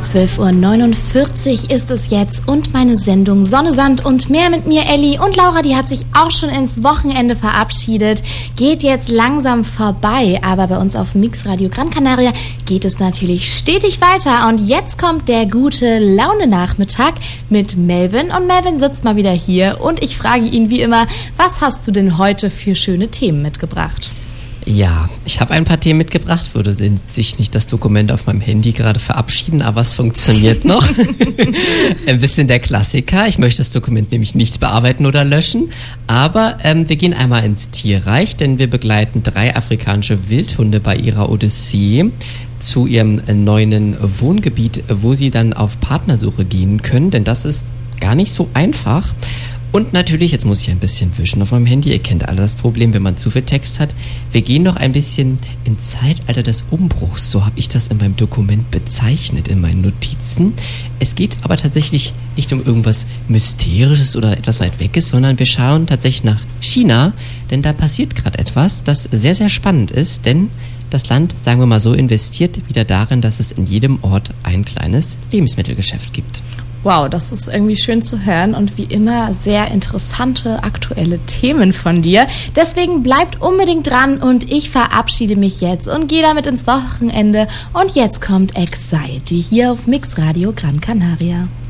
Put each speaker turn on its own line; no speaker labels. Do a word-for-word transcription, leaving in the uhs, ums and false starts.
zwölf Uhr neunundvierzig ist es jetzt und meine Sendung Sonne, Sand und Meer mit mir, Elli. Und Laura, die hat sich auch schon ins Wochenende verabschiedet, geht jetzt langsam vorbei. Aber bei uns auf Mixradio Gran Canaria geht es natürlich stetig weiter. Und jetzt kommt der gute Laune-Nachmittag mit Melvin. Und Melvin sitzt mal wieder hier und ich frage ihn wie immer, was hast du denn heute für schöne Themen mitgebracht?
Ja, ich habe ein paar Themen mitgebracht, würde sich nicht das Dokument auf meinem Handy gerade verabschieden, aber es funktioniert noch. Ein bisschen der Klassiker, ich möchte das Dokument nämlich nicht bearbeiten oder löschen, aber ähm, wir gehen einmal ins Tierreich, denn wir begleiten drei afrikanische Wildhunde bei ihrer Odyssee zu ihrem neuen Wohngebiet, wo sie dann auf Partnersuche gehen können, denn das ist gar nicht so einfach. Und natürlich, jetzt muss ich ein bisschen wischen auf meinem Handy. Ihr kennt alle das Problem, wenn man zu viel Text hat. Wir gehen noch ein bisschen ins Zeitalter des Umbruchs. So habe ich das in meinem Dokument bezeichnet, in meinen Notizen. Es geht aber tatsächlich nicht um irgendwas Mysterisches oder etwas weit weg ist, sondern wir schauen tatsächlich nach China. Denn da passiert gerade etwas, das sehr, sehr spannend ist. Denn das Land, sagen wir mal so, investiert wieder darin, dass es in jedem Ort ein kleines Lebensmittelgeschäft gibt.
Wow, das ist irgendwie schön zu hören und wie immer sehr interessante aktuelle Themen von dir. Deswegen bleibt unbedingt dran und ich verabschiede mich jetzt und gehe damit ins Wochenende. Und jetzt kommt Anxiety hier auf Mixradio Gran Canaria.